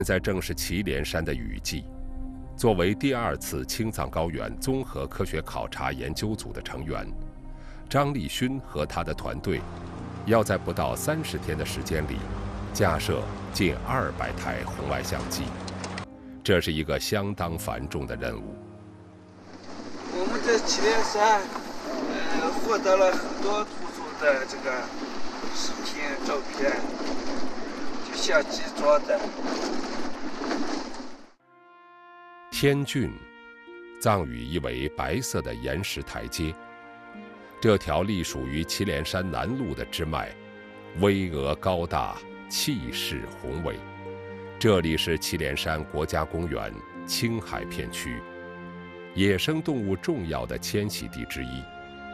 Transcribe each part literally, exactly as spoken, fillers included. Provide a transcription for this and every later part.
现在正是祁连山的雨季。作为第二次青藏高原综合科学考察研究组的成员，张立勋和他的团队要在不到三十天的时间里架设近二百台红外相机，这是一个相当繁重的任务。 我们在祁连山，呃，获得了很多突出的这个视频、照片，就相机做的。 峻，藏语意为白色的岩石台阶。这条隶属于祁连山南麓的支脉，巍峨高大，气势宏伟。这里是祁连山国家公园青海片区，野生动物重要的迁徙地之一。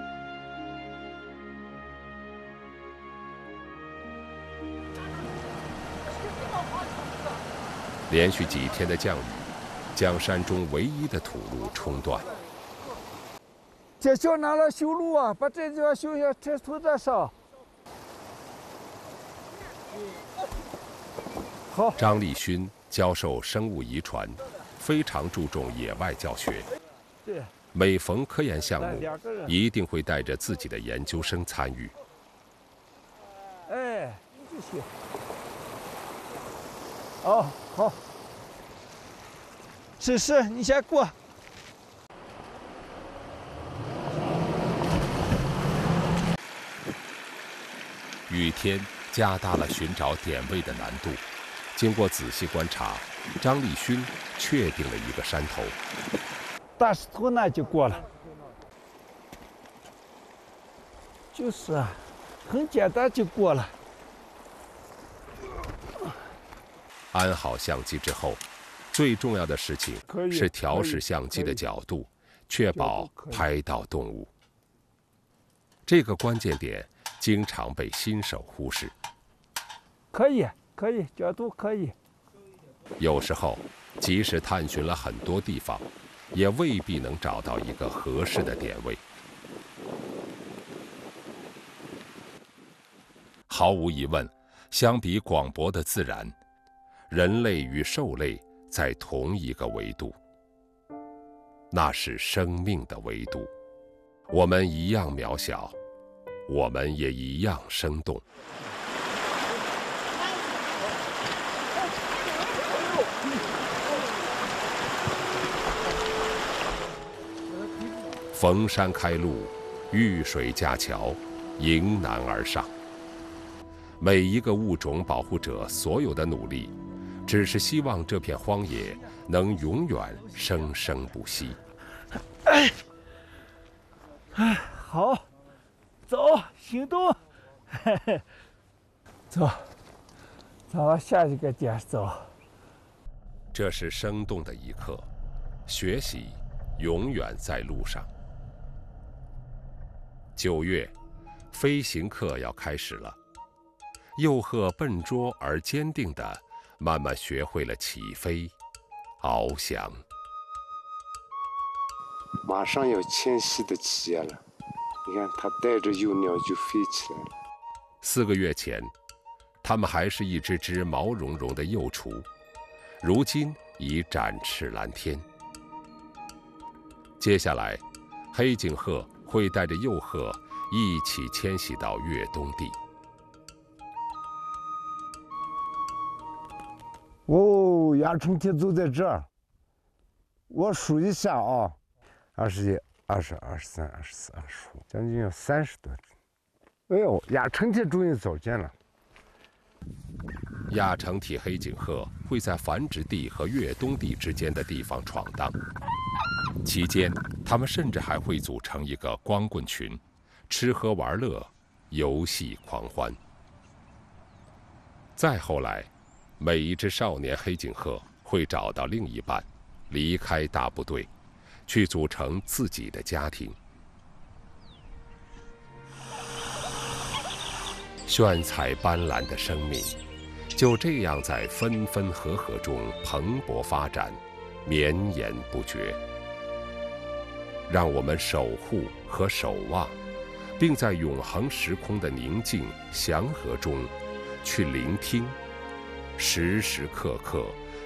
连续几天的降雨，将山中唯一的土路冲断。 这小拿了修路啊，把这地方修下，这土再上。好。 张立勋教授生物遗传，非常注重野外教学。 对。 每逢科研项目，一定会带着自己的研究生参与。 哎，这些。哦，好。是是，你先过。 雨天加大了寻找点位的难度。经过仔细观察，张立勋确定了一个山头。 大石头那就过了。就是啊，很简单就过了。 安好相机之后，最重要的事情是调试相机的角度，确保拍到动物。这个关键点经常被新手忽视。 可以，可以，角度可以。 有时候，即使探寻了很多地方，也未必能找到一个合适的点位。毫无疑问，相比广博的自然，人类与兽类在同一个维度，那是生命的维度。我们一样渺小，我们也一样生动。逢山开路，遇水架桥，迎难而上。每一个物种保护者所有的努力，只是希望这片荒野能永远生生不息。 哎，哎，好，走，行动，嘿嘿，走，咱往下一个点走。 这是生动的一刻，学习永远在路上。九月，飞行课要开始了。幼鹤笨拙而坚定地慢慢学会了起飞、翱翔。 马上要迁徙的企业了，你看它带着幼鸟就飞起来了。 四个月前，它们还是一只只毛茸茸的幼雏，如今已展翅蓝天。接下来，黑颈鹤会带着幼鹤一起迁徙到越冬地。 哦，亚春天就在这儿。我数一下啊，二十一、二十二、十三、二十四、二十五，将近有三十多只。哎呦，亚春天终于走见了。 亚成体黑颈鹤会在繁殖地和越冬地之间的地方闯荡，期间它们甚至还会组成一个光棍群，吃喝玩乐，游戏狂欢。再后来，每一只少年黑颈鹤会找到另一半，离开大部队，去组成自己的家庭。炫彩斑斓的生命，就这样在分分合合中蓬勃发展，绵延不绝。让我们守护和守望，并在永恒时空的宁静祥和中，去聆听时时刻刻